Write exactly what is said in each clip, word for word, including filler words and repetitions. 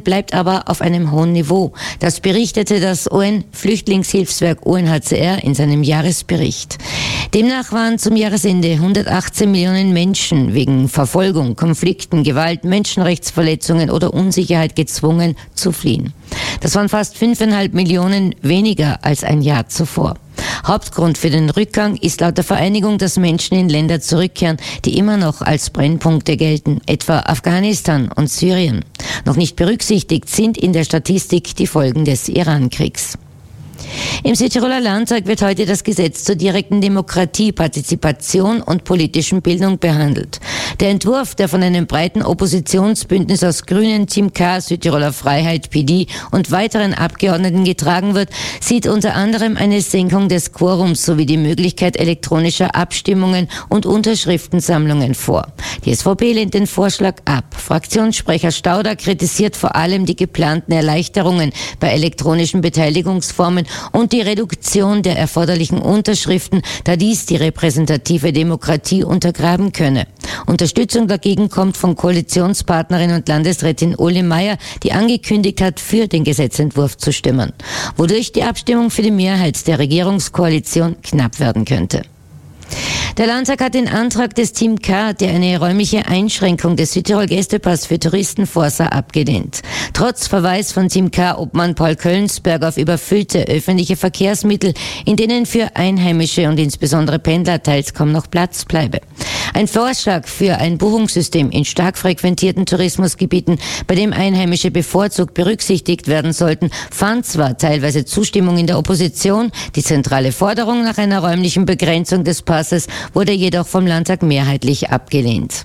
bleibt aber auf einem hohen Niveau. Das berichtete das U N-Flüchtlingshilfswerk U N H C R in seinem Jahresbericht. Demnach waren zum Jahresende hundertachtzehn Millionen Menschen wegen Verfolgung, Konflikten, Gewalt, Menschenrechtsverletzungen oder Unsicherheit gezwungen zu fliehen. Das waren fast fünfeinhalb Millionen weniger als ein Jahr zuvor. Hauptgrund für den Rückgang ist laut der Vereinigung, dass Menschen in Länder zurückkehren, die immer noch als Brennpunkte gelten, etwa Afghanistan und Syrien. Noch nicht berücksichtigt sind in der Statistik die Folgen des Iran-Kriegs. Im Südtiroler Landtag wird heute das Gesetz zur direkten Demokratie, Partizipation und politischen Bildung behandelt. Der Entwurf, der von einem breiten Oppositionsbündnis aus Grünen, Team K, Südtiroler Freiheit, P D und weiteren Abgeordneten getragen wird, sieht unter anderem eine Senkung des Quorums sowie die Möglichkeit elektronischer Abstimmungen und Unterschriftensammlungen vor. Die S V P lehnt den Vorschlag ab. Fraktionssprecher Stauder kritisiert vor allem die geplanten Erleichterungen bei elektronischen Beteiligungsformen und die Reduktion der erforderlichen Unterschriften, da dies die repräsentative Demokratie untergraben könne. Unterstützung dagegen kommt von Koalitionspartnerin und Landesrätin Uli Meier, die angekündigt hat, für den Gesetzentwurf zu stimmen, wodurch die Abstimmung für die Mehrheit der Regierungskoalition knapp werden könnte. Der Landtag hat den Antrag des Team K, der eine räumliche Einschränkung des Südtirol-Gästepass für Touristen vorsah, abgelehnt. Trotz Verweis von Team K Obmann Paul Köllensberg auf überfüllte öffentliche Verkehrsmittel, in denen für Einheimische und insbesondere Pendler teils kaum noch Platz bleibe. Ein Vorschlag für ein Buchungssystem in stark frequentierten Tourismusgebieten, bei dem Einheimische bevorzugt berücksichtigt werden sollten, fand zwar teilweise Zustimmung in der Opposition, die zentrale Forderung nach einer räumlichen Begrenzung des Passes wurde jedoch vom Landtag mehrheitlich abgelehnt.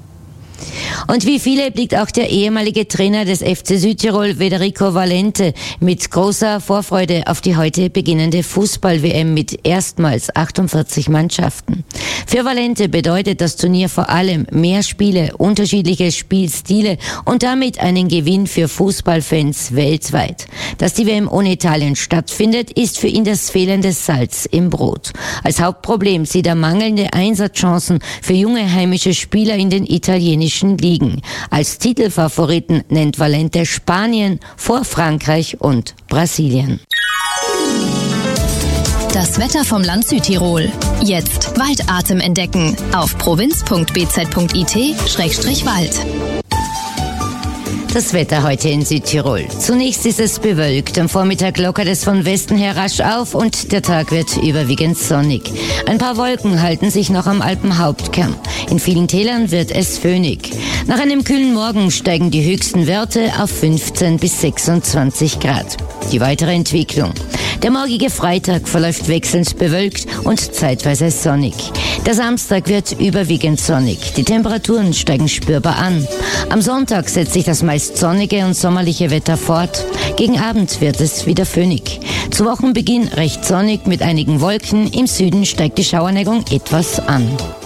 Und wie viele blickt auch der ehemalige Trainer des F C Südtirol, Federico Valente, mit großer Vorfreude auf die heute beginnende Fußball-W M mit erstmals achtundvierzig Mannschaften. Für Valente bedeutet das Turnier vor allem mehr Spiele, unterschiedliche Spielstile und damit einen Gewinn für Fußballfans weltweit. Dass die W M ohne Italien stattfindet, ist für ihn das fehlende Salz im Brot. Als Hauptproblem sieht er mangelnde Einsatzchancen für junge heimische Spieler in den italienischen Ligen. Als Titelfavoriten nennt Valente Spanien vor Frankreich und Brasilien. Das Wetter vom Land Südtirol. Jetzt Waldatem entdecken auf provinz punkt b z punkt i t Schrägstrich Wald. Das Wetter heute in Südtirol. Zunächst ist es bewölkt. Am Vormittag lockert es von Westen her rasch auf und der Tag wird überwiegend sonnig. Ein paar Wolken halten sich noch am Alpenhauptkern. In vielen Tälern wird es föhnig. Nach einem kühlen Morgen steigen die höchsten Werte auf fünfzehn bis sechsundzwanzig Grad. Die weitere Entwicklung. Der morgige Freitag verläuft wechselnd bewölkt und zeitweise sonnig. Der Samstag wird überwiegend sonnig. Die Temperaturen steigen spürbar an. Am Sonntag setzt sich das meist sonnige und sommerliche Wetter fort. Gegen Abend wird es wieder föhnig. Zu Wochenbeginn recht sonnig mit einigen Wolken. Im Süden steigt die Schauerneigung etwas an.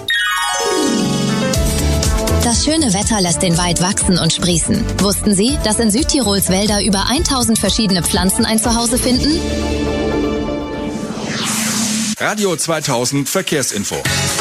Das schöne Wetter lässt den Wald wachsen und sprießen. Wussten Sie, dass in Südtirols Wälder über tausend verschiedene Pflanzen ein Zuhause finden? Radio zweitausend Verkehrsinfo.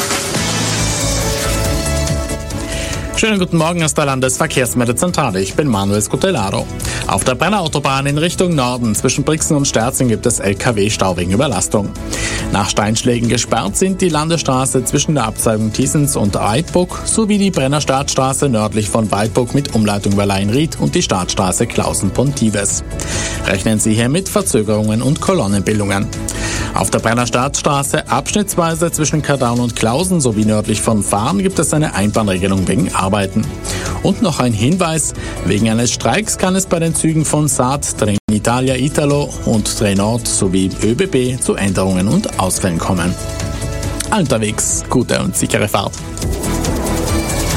Schönen guten Morgen aus der Landesverkehrsmeldezentrale. Ich bin Manuel Scutellaro. Auf der Brennerautobahn in Richtung Norden zwischen Brixen und Sterzing gibt es L K W-Stau wegen Überlastung. Nach Steinschlägen gesperrt sind die Landesstraße zwischen der Abzweigung Thiesens und Weidburg sowie die Brenner Startstraße nördlich von Weidburg mit Umleitung über Leinried und die Startstraße Klausen-Pontives. Rechnen Sie hier mit Verzögerungen und Kolonnenbildungen. Auf der Brenner Startstraße abschnittsweise zwischen Kardaun und Klausen sowie nördlich von Fahren gibt es eine Einbahnregelung wegen Arbeiten. Und noch ein Hinweis, wegen eines Streiks kann es bei den Zügen von Saat, Trenitalia Italo und Trenord sowie Ö B B zu Änderungen und Ausfällen kommen. Unterwegs gute und sichere Fahrt.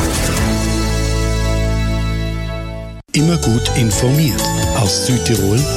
Immer gut informiert. Aus Südtirol